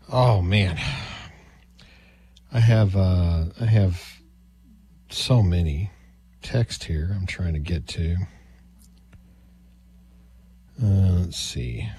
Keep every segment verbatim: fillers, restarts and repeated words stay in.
Oh, man. I have uh, I have so many text here I'm trying to get to. Uh, let's see.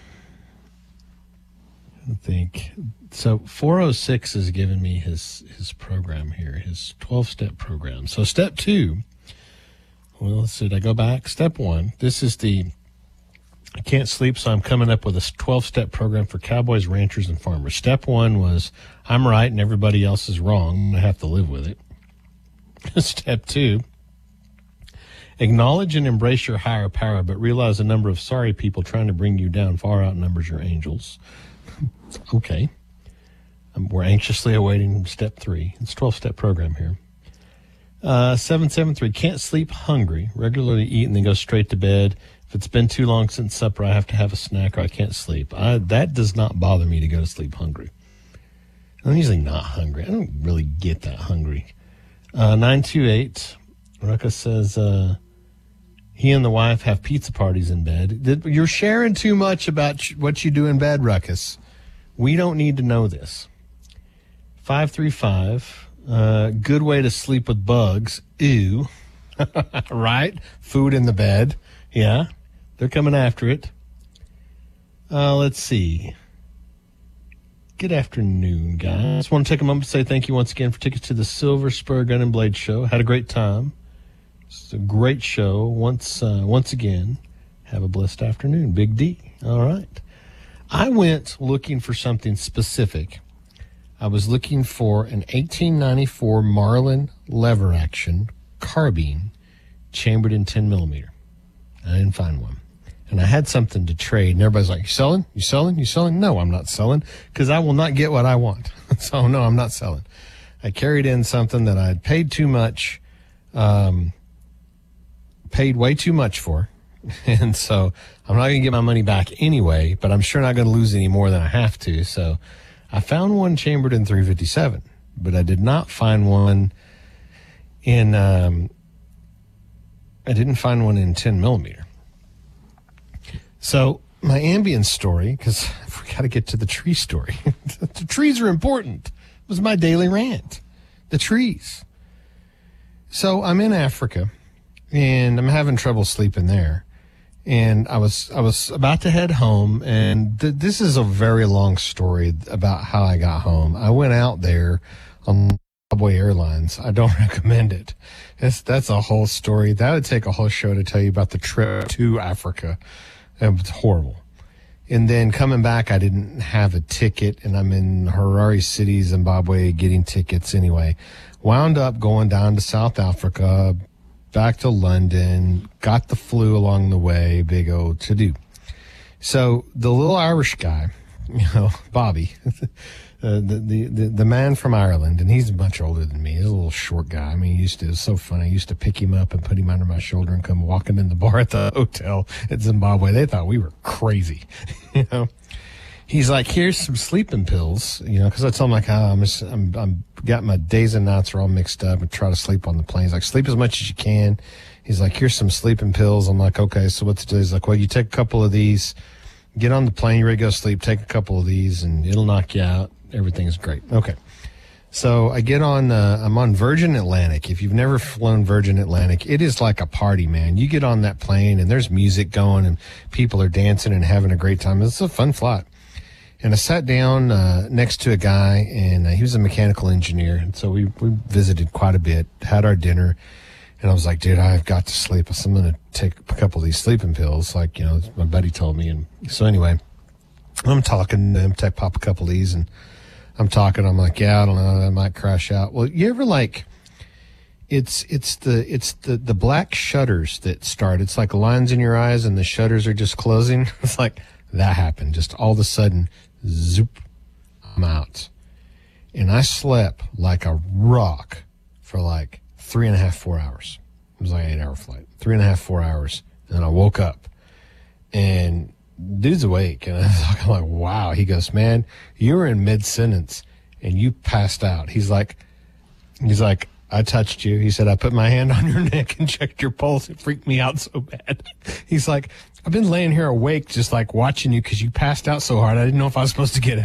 I think so. four oh six has given me his his program here, his twelve-step program. So step two. Well, let's see. Did I go back? Step one. This is the I can't sleep, so I'm coming up with a twelve-step program for cowboys, ranchers, and farmers. Step one was I'm right and everybody else is wrong. I have to live with it. Step two. Acknowledge and embrace your higher power, but realize the number of sorry people trying to bring you down far outnumbers your angels. Okay. Um, we're anxiously awaiting step three. It's a twelve-step program here. Uh, seven seven three, can't sleep hungry. Regularly eat and then go straight to bed. If it's been too long since supper, I have to have a snack or I can't sleep. I, that does not bother me to go to sleep hungry. I'm usually not hungry. I don't really get that hungry. Uh, nine two eight, Ruckus says, uh, he and the wife have pizza parties in bed. You're sharing too much about what you do in bed, Ruckus. We don't need to know this. five three five, uh, good way to sleep with bugs. Ew. Right? Food in the bed. Yeah. They're coming after it. Uh, let's see. Good afternoon, guys. I just want to take a moment to say thank you once again for tickets to the Silver Spur Gun and Blade Show. Had a great time. It's a great show. Once uh, once again, have a blessed afternoon. Big D. All right. I went looking for something specific. I was looking for an eighteen ninety-four Marlin lever action carbine chambered in ten millimeter. I didn't find one. And I had something to trade, and everybody's like, you selling? You selling? You selling? No, I'm not selling, because I will not get what I want. So, no, I'm not selling. I carried in something that I had paid too much, um, paid way too much for, and so I'm not going to get my money back anyway, but I'm sure not going to lose any more than I have to. So I found one chambered in three fifty-seven, but I did not find one in, um, I didn't find one in ten millimeter. So my ambient story, because we got to get to the tree story. The trees are important. It was my daily rant. The trees. So I'm in Africa, and I'm having trouble sleeping there. And I was I was about to head home, and th- this is a very long story about how I got home. I went out there on Subway Airlines. I don't recommend it. It's, that's a whole story. That would take a whole show to tell you about the trip to Africa. It was horrible. And then coming back, I didn't have a ticket, and I'm in Harare City, Zimbabwe, getting tickets anyway. Wound up going down to South Africa, back to London, got the flu along the way, big old to-do. So the little Irish guy, you know, Bobby, uh, the, the, the, the man from Ireland, and he's much older than me. He's a little short guy. I mean, he used to, it was so funny. I used to pick him up and put him under my shoulder and come walking in the bar at the hotel at Zimbabwe. They thought we were crazy, you know. He's like, here's some sleeping pills, you know, because I told him, like, oh, I'm, just, I'm, I'm got my days and nights are all mixed up and try to sleep on the plane. He's like, sleep as much as you can. He's like, here's some sleeping pills. I'm like, okay, so what to do? He's like, well, you take a couple of these, get on the plane, you're ready to go sleep, take a couple of these, and it'll knock you out. Everything's great. Okay. So I get on, uh, I'm on Virgin Atlantic. If you've never flown Virgin Atlantic, it is like a party, man. You get on that plane and there's music going and people are dancing and having a great time. It's a fun flight. And I sat down, uh, next to a guy, and uh, he was a mechanical engineer. And so we, we visited quite a bit, had our dinner, and I was like, dude, I've got to sleep. So I'm going to take a couple of these sleeping pills, like, you know, my buddy told me. And so anyway, I'm talking to him, take, pop a couple of these, and I'm talking, I'm like, yeah, I don't know, I might crash out. Well, you ever like, it's, it's the, it's the, the black shutters that start. It's like lines in your eyes and the shutters are just closing. It's like that happened. Just all of a sudden, zoop, I'm out. And I slept like a rock for like three and a half, four hours. It was like an eight hour flight, three and a half, four hours. And then I woke up and dude's awake, and I'm like, wow. He goes, man, you were in mid-sentence, and you passed out. He's like, he's like, I touched you. He said, I put my hand on your neck and checked your pulse. It freaked me out so bad. He's like, I've been laying here awake just like watching you because you passed out so hard. I didn't know if I was supposed to get